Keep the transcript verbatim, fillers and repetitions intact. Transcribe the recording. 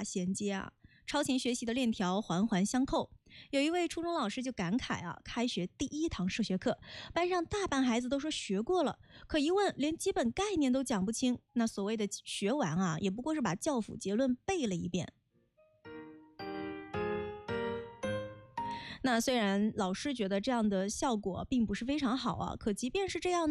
大衔接啊，超前学习的链条环环相扣。有一位初中老师就感慨啊，开学第一堂数学课，班上大半孩子都说学过了，可一问连基本概念都讲不清，那所谓的学完啊，也不过是把教辅结论背了一遍。那虽然老师觉得这样的效果并不是非常好啊，可即便是这样呢，